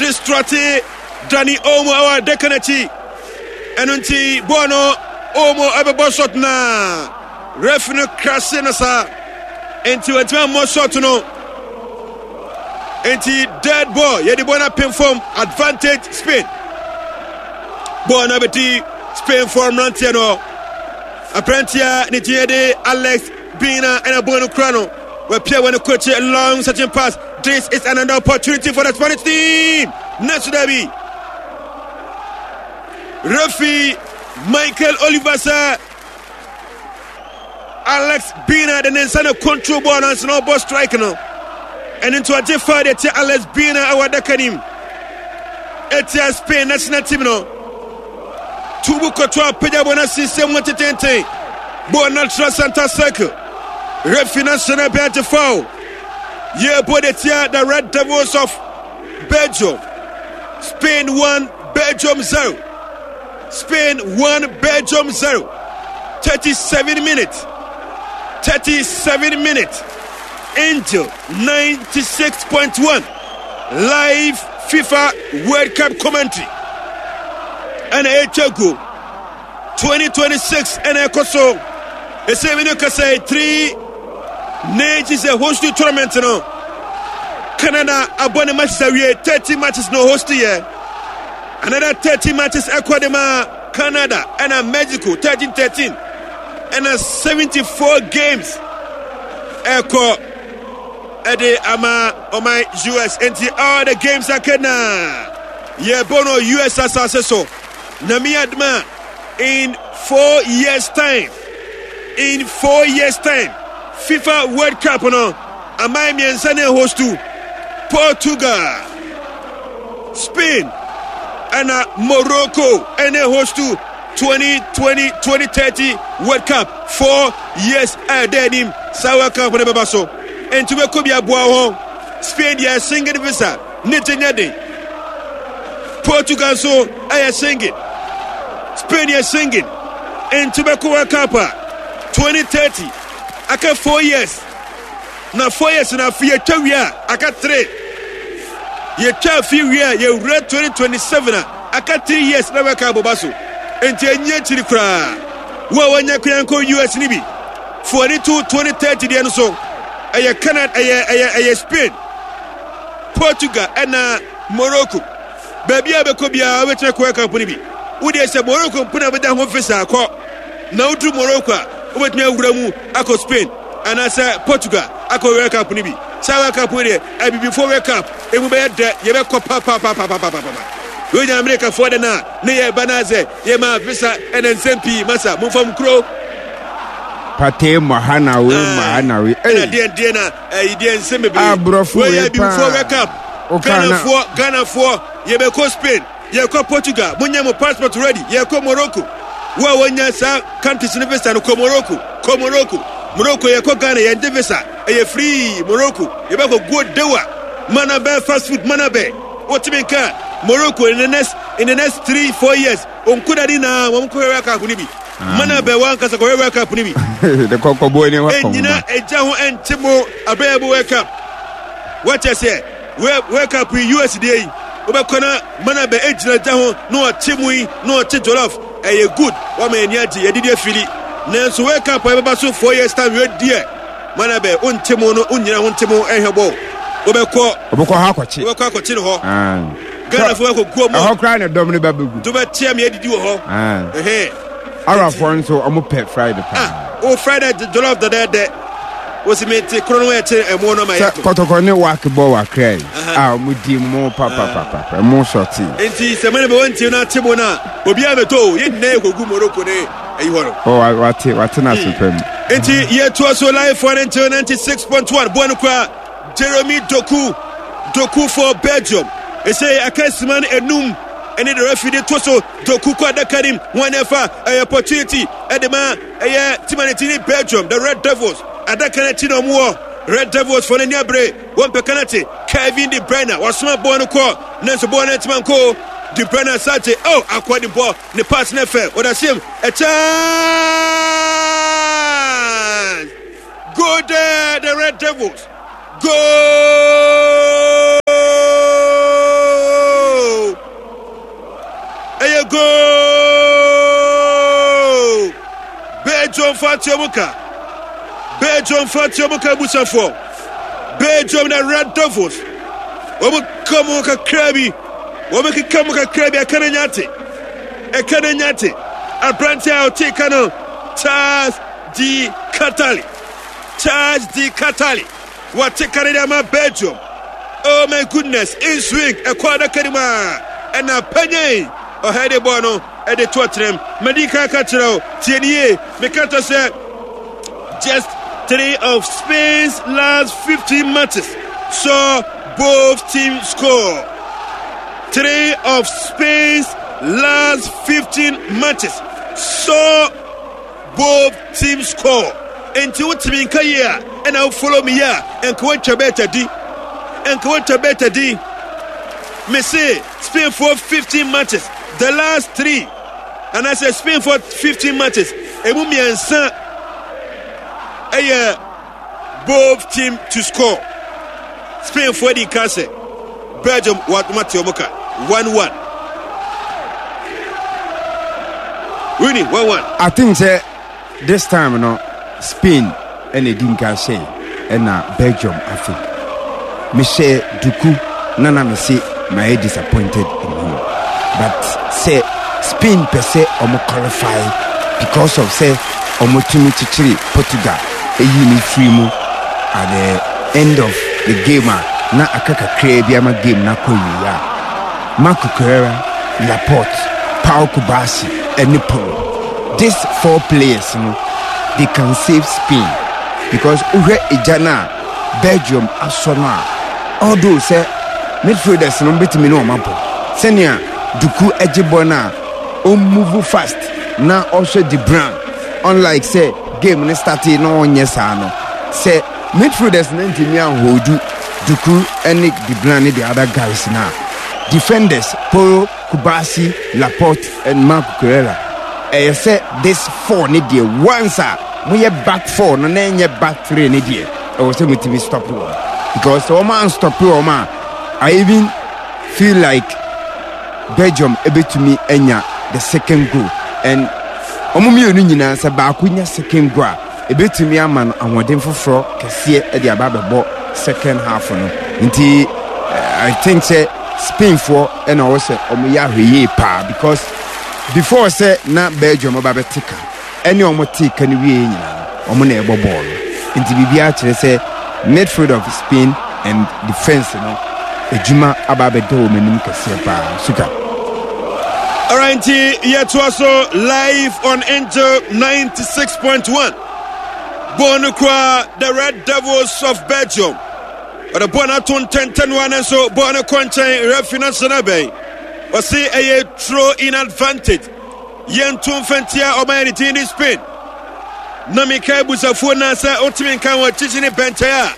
distrati Danny Omo our Dekanachi Enunti Bono Omo Abebo shot na Refino Krasina sa Enti wetwa mo shot no Enti dead ball Yedi bona pin form advantage Spain Bona beti Spain form rantiano Aprentia Nitiede Alex Bina and a Bono Crano where Pierre when coach a long searching pass. This is another opportunity for the Spanish team. Next derby. Referee Michael Olivasa Alex Bina the Nensano control ball and no ball strike no. And into a different Alex Bina our Dakanim. Etia Spain national team no. Tubu Kotoa Pejabona system 110. Bonatra Santa Circle. Referee national penalty foul. Yeah, Bodetia, the Red Devils of Belgium. Spain 1, Belgium 0. Spain 1, Belgium 0. 37 minutes. 37 minutes. Angel 96.1. Live FIFA World Cup commentary. And Echogo 2026 and Ekoso. The same in say 3 nations a host to tournament no. Canada abone matches away 30 matches no host here. Another 30 matches Ecuador, Canada and Mexico 13-13 and 74 games. Echo Ede ama my US and all the games are Canada. Yeah, bono US so. Namiadma in 4 years time. In 4 years time, FIFA World Cup no, amai miensane host to Portugal, Spain, and Morocco, and host to 2030 World Cup. 4 years ahead him. Sawa Cup ne bebaso. And to be kobia boa Spain they are singing visa. Nitanyade. Portugal so I are singing. Spain they are singing. And to be World Cup. 2030 aka 4 years na 4 years na fi etwa aka 3 ye twa fi wia ye red 2027 aka 3 years na waka bobaso enti enye chiri kra wo wanya kyanko US ni bi 42 2030 de no so aye Canada aye Spain Portugal and Morocco baby abekobia wetre ko aka poni bi wo de se Morocco pona be da ho fisa akọ na udu Morocco Ubet me wuramu ako Spain and I say Portugal ako World Cup ni bi. Sa World Cup we dey before World Cup e mu be de ye be ko pa. We dey America for the na ye banaze ye ma visa and SMP masa mu fam kro. Pate mahana we na de na ide nseme be. Abrofo we before World Cup. Ghana for ye be ko Spain, ye ko Portugal, munya mo passport ready, ye ko Morocco. Wa wanya sa countries in visa no Morocco ye ko Ghana ye visa e free Morocco ye ba ko go dewa mana be fast food mana be what mean ka Morocco in the next 3-4 years on kudari na wo ko World Cup ni bi mana be wan kasa ko World Cup ni bi the kokko boy ni wa ko nyina eja ho entimo abebo World Cup what you say World Cup US dey obekona mana be ejina ja ho no otimui no otijolof a good woman yadi yedi fili nanso World Cup e beba so 4 years time we die mana be ontimo no onyina ontimo ehebo obekọ akọchi ho Ghana for ko go mo ho kra na dom ne babugu to be tia me yedi wo ho Arab so omo pet Friday pa Friday the jollof the was me te krono e che e mo no ma yato kotoko ne work ball wa kra mo di mo papa mo shorty enti se mane be wonti na tebo na obi ameto ye nna egogu Morocco ne ayi horo wate na supreme enti ye to so live for 96.1 bonu kwa Jeremy Doku for Belgium e say akasiman enum ene the referee to so Doku kwa Dakarim one ever opportunity edema timanetini Belgium the Red Devils Adakanati no more Red Devils for the Bre one penalty Kevin De Bruyne was small born call Nancy Bonnet man call De Bruyne Sache akwa the ball the pass never or the same a chance go there the Red Devils go Fatiomuka. Belgium Fatiomuka Busafo. Belgium the Red Devils. Omukamuka Krabi. Omukamuka Krabi Akananyate. Akananyate. Abrantia Otikano. Charles D. Katali. Charles D. Katali. What take Canada Belgium? Oh my goodness, in swing, a quarter Kanima, and a penny, or had a bono at the Tottenham, Medica Catero, Tienier, Mekata said, just 3 of Spain's last 15 matches saw both teams score. 3 of Spain's last 15 matches saw both teams score. And to what mean Kaya, and I'll follow me here, and Kuwacha better D. And Kuwacha better D. Messi, Spain for 15 matches, the last 3. And I said Spain for 15 matches. And Mumi and San, both team to score. Spain for the Kase, Belgium, what Matthew Moka, 1-1. Winning 1-1. I think that this time, Spain and it didn't say, and Belgium, I think. Michel Duku, Nana me say, my disappointed in him. But say, Spain per se, qualify because of say, Chichiri, Portugal, a uni free mo at the end of the game. Na akaka Krabiama game, na koya. Marco Correa, Laporte, Pau Kubasi, and Nipolo. These 4 players, they can save Spain because Uwe Ijana, Belgium, Asona, all those say midfielders no bit me no mapo. Senior Duku Ejibona, move fast. Now also De Bruyne, unlike say game ne started no one yesano. Say midfielders nentimi hold Duku and De Bruyne the other guys now. Defenders Poro, Kubasi, Laporte, and Marco Correa. I say this 4 need the once we back 4 no then back 3 need the I was saying to stop because Oman stop Oman. I even feel like Belgium able to me enya the second goal and omumi onu nyina say ba akunya second goal able to me aman anwodin foforo kese e dia ba bebo second half no nti I think say Spain for and also omuya hweye pa because before say na Belgium obabetika any omotika ni wie nyina omo na ebo ball nti bibia kire say midfield of Spain and defense ejuma ababedo menim kase pa suka. All right, yet also live on Angel 96.1. Bonukwa, the Red Devils of Belgium. Or the Bonaton 10-1 and so Bonakwancha Refinance Bay. Or see a throw in advantage. Yentum Fentia or my in Spain. Namika Busafuna sa Otimin Kawa Chichini Bentaya.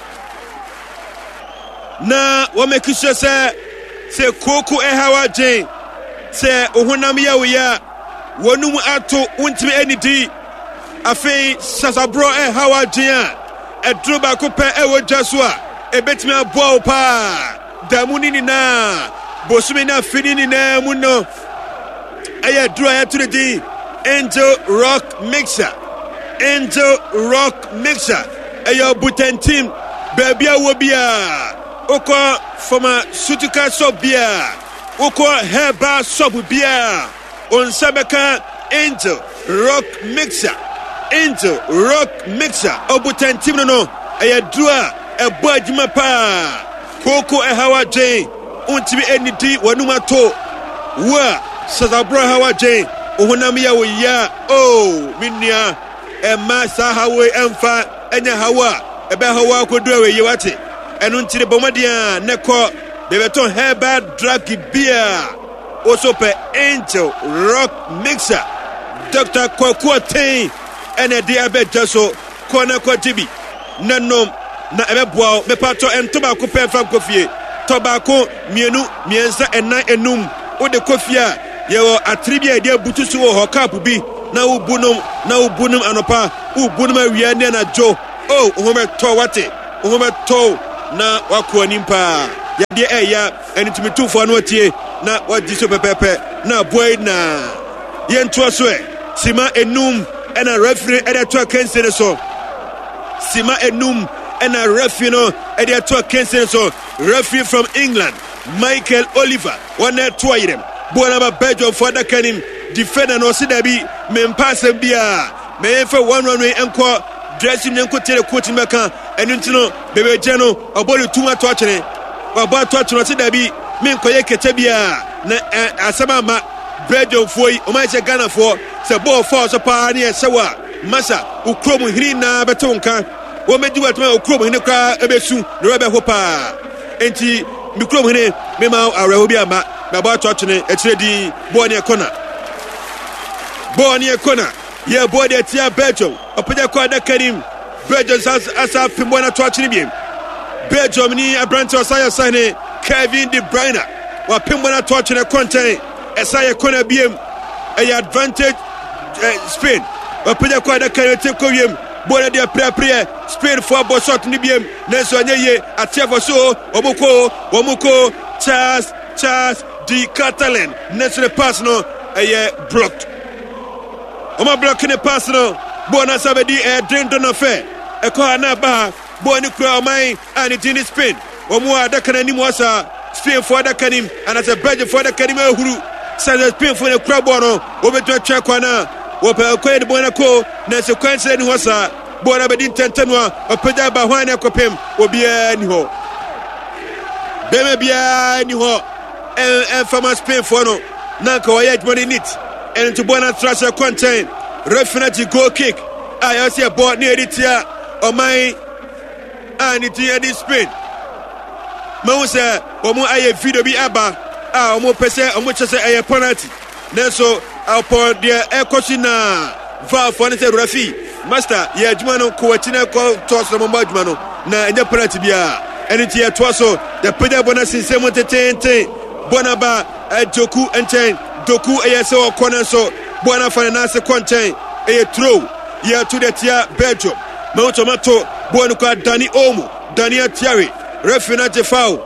Na wamekisha se Koko Ehawa Jane. Say ohunamia wiya wonum ato untimi anidi afei sasabro hawa dia edruba ko pe ewo jaso a ebetimi abo pa damuni ni na bosumi na fini ni na mu no aya dro ya to the Angel Rock Mixer ayo butentim baby awobia oko foma sutuka sobia Oko Heba Sobubia on Sabeka Angel Rock Mixer Obutantim no Ayadua a Bajima Pa Koko Ehawa J Untimi Enidi Wanumato Wa Sazabra Hawa J Uhunamia ya oh Minia Masa Hawe Emfa Enya Hawa Ebe Hawa Kodwe Yewati Enuntiri Bomadia Neko Bebeton Herbert Dragi Beer also per Angel Rock Mixer Dr. Kwakwa Tain and a diabetes so Kona Kwajibi Nanom na Ebeboa Mepato and Tobacco Pen from Coffee Tobacco Mienu Mienza and Nine Enum O de Kofia Yo Atribia dear Butusu or Kapubi now Bunum Anopa Ubunuma Riana Joe oh Homer Towate Homer Tow na Wakua Nimpa ya ya and to me too for no tie na what diso pepe na boy na yen to so sima enum and a referee at a talk can say so. Sima Enum and a referee no at a talk can say so. Referee from England, Michael Oliver, one at Twaidem. Bonaba Belgium for the Canim, defender no Sidabi, Mempass Bia, may for 1 runway encore, dressing and could tell a coaching Maka, and Intino, Bebe Jano, or Bolu Tuma Torture, or about Torture Sidabi, Minkoye Ketabia, Asama, Belgium for Omacha Ghana for, Sabo Force of Pioneer Sawa, Massa, Ukromu Hirina Batonka, what may do at my Ukromu in the car, Ebesu, the Rebel Hopa, Enti, Mikromu, Mema, Arabiama. About touching it, it's ready. Bornia corner. Yeah, boy, that's here, Belgium. Up in the corner, Karim. Belgium has a Pimwana touching him. Belgium, ni a branch of Saya Sane, Kevin De Bruyne. While Pimwana touching a content, Saya corner BM, a advantage Spain. Up in the corner, Karim, take him. Boy, they are prayer. Spain for a shot in the BM. Nelson Ye, a Tiafoso, Omuko, Charles. The Catalan national pass no blocked. Oma blocking the pass no. Bona sabedi drink no fair. E ko ana ba boni kura mai and it in Spain. Omo adaka ni mwasa Spain for adaka nim and as a Belgium for adaka nim ehuru. Say Spain for the crab no. Obeto twa kwana. Ope ko de bona ko na sequence ni hosa. Bona be din tentenwa opeda ba hwan akopem obia ni ho. Beme bia ni ho. And from Spain for no, Nanko yet money in it, and to Bona Trasher contain, refinity goal kick. I also a board near it here, or my and it here this Spain. Mousa, or more I video be abba, or more per se, or much as a penalty. Nelso, I'll pour their air coachina, Val Fonete Rafi, Master, Yajmano, Coatina called Toss the Mambajmano, na in the penalty bia, and it here twaso, the Peda Bonus in 70. Bonaba Joku and Chain Doku ASO corner so Bona Fanase contain a throw here to the Tia Belgium Motomato Bonuka Dani Omo Daniel Thierry Refinate foul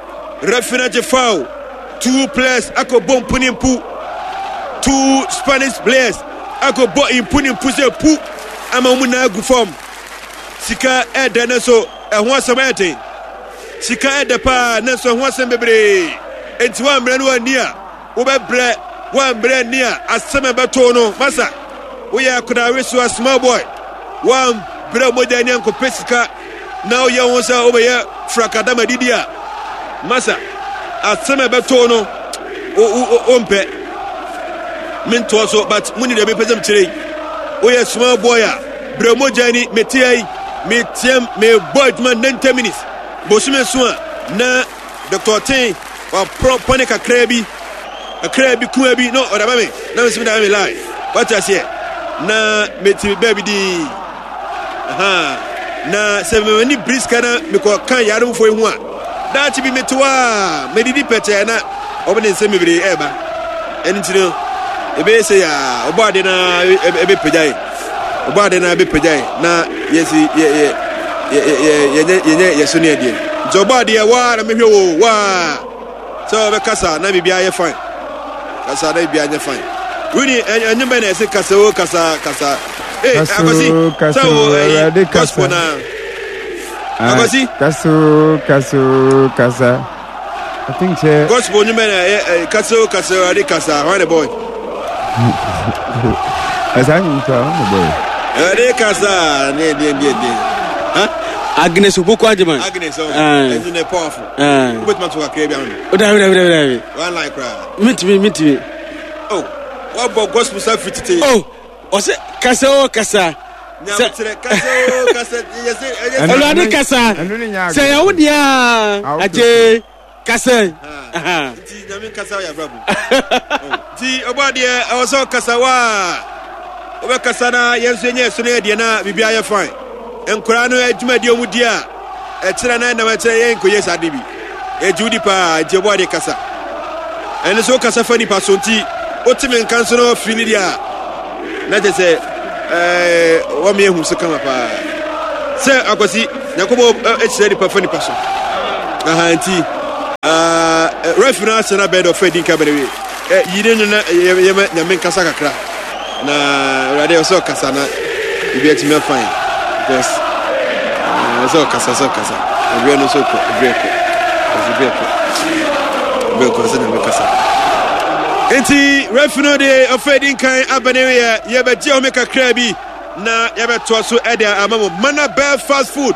2 players Ako Bom Punimpu 2 Spanish players Ako Bo in Punimpu Pu Amamuna Gufom Sika Edaneso and one Samaritan Sika Edapa Nelson Watson Bebre. Enti one brand one near, one brand near, as some batono, Massa. We are could have a small boy. One brand modern uncle Pesica. Now you want over here, Fracadama Didia. Massa, as some batono, Ompe. Mentoso, but money the represent today. We are small boy, Bromojani, Metia, me boydman 90 minutes. Bosime Swan, na Dr. Tain. Or Ponica Krabi, a Krabi Kuabi, no, or a mammy, now it's me live. What I say? Na Meti baby D. Aha, na 7 briskana, because can't yarum for one. That to be Metua, Medidi Petana, opening semi ever. And you know, a base, Obadena, a bit pejay, Obadena, a bit pejay. Na, yes, yes, Zobadi, a war, maybe, wow. So the Casa, na bibia fine. Casa na bibia fine. Really, and you may say Casa. Eh, Agosi. So, gospel na. Agosi. Casa. I think gospel you may Casa, Casa, why the boy? As I need to boy. Casa, huh? Agnes Ubukwajman. Agnes, and in a powerful. With my to a Caribbean. One like crowd. Meet me. Oh, what about gospel self? Oh, was it Casa? Casa, say, I would, yeah, Ajay Casa. See, about the also Casawa. Over Casana, yes, Diana, Bibia fine. And Kurano Edjumedio Mudia, a Tirana, Namache, yes, Adibi, a Judipa, Jawadi Casa. And so Casafani Pasonti, Otiman Council of Finidia. Let us say, 1 year who's come up. Sir, I was see, Nakobo, it's ready for funny person. Reference and a bed of Freddy Cabaret. You didn't know Yamen Casacra. na radio so kasa na ibi etime fine because so kasa ibi no so ko breko se na me kasa enti referee de afedin kan abanewe ye be je o me kakra bi na ye be to so e dia amamo Mana Bear fast food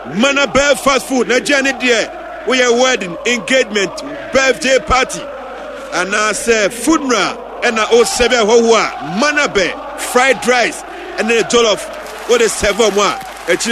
na jane de we are wedding engagement birthday party and I say funeral and I all seven Mana Bear fried rice and then a jollof what is 7 more actually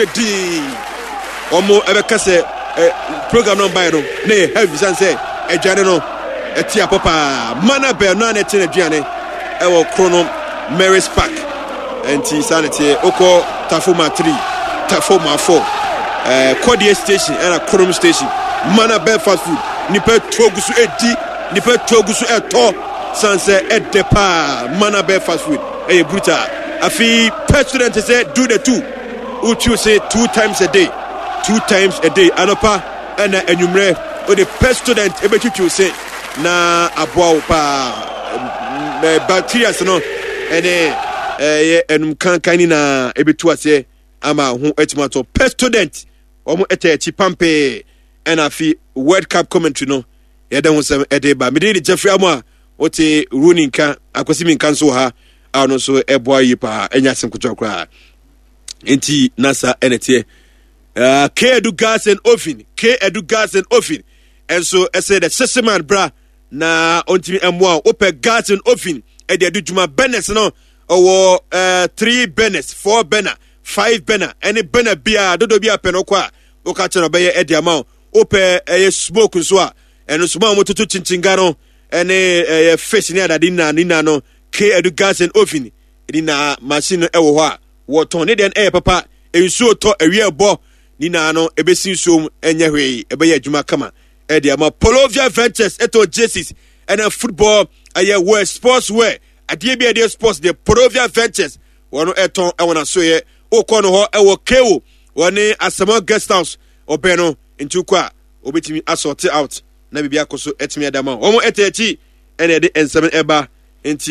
omo ebeka say program no buy no na heavy san say adwane no etia papa Mana Bear na na etia adwane e wo krono Mary's Park enti sanity oko Tafoma 3 Tafoma 4 Kodie station and a Krom station Mana Bear fast food nipa togusu edi nipa togusu eto sanse edepa Mana Bear fast food e brutal afi president say do the two uchu say 2 times a day anopa and enumere o the president ebetutu say na aboa pa bacteria no ene enum kan na ebetu ase ama ho etimato president omo etachi pampe and afi World Cup commentary no yeda ho sem edeba me dey Jeffrey Amwa ote running kan akwasimi kan so ha ano so eboa yipa enya senkoto kra enti nasa enete K Edu Gas and Oven and so I said the Sesman bra na ontimi emwa ope gas and oven e de adujuma benes no owo 3 benes 4 bena 5 bena any bena bia dodo bia penokwa o ka chero be e de amount ope smoke so a eno so ma mototo chinchinga no ene fish ni adadi na nina no K Edu Gas and Oven na machine e wo ho a wo ton ne den papa ensuo to awie bo nina no ebesin so enye hwe ebe ya adwuma kama e de ama Polovia Ventures eto jerseys and football aye wear sports wear adie bia de sports de Polovia Ventures wono eton e wona so ye okono ho e wo kewo woni Asama guest house obeno ntukwa obetimi assort out na bibia koso etimi adama omo etachi ene de ensem eba enti